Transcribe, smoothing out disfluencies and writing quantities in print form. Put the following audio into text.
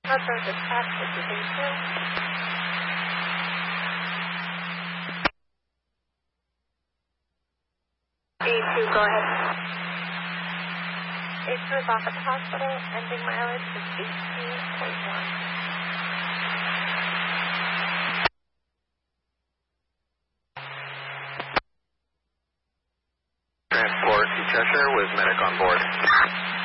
Metro Dispatch, this is A2. A2, go ahead. A2 is off at the hospital, ending mileage is 18.1. Transport to Cheshire with medic on board.